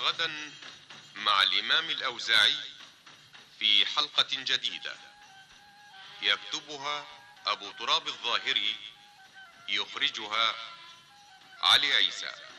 غدا مع الإمام الأوزاعي في حلقة جديدة، يكتبها أبو تراب الظاهري، يخرجها علي عيسى.